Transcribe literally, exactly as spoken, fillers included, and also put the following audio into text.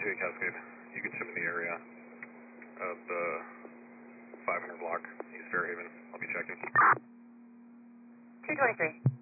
two eight Cascade. You can ship in the area of the five hundred block, East Fairhaven. I'll be checking. two twenty-three.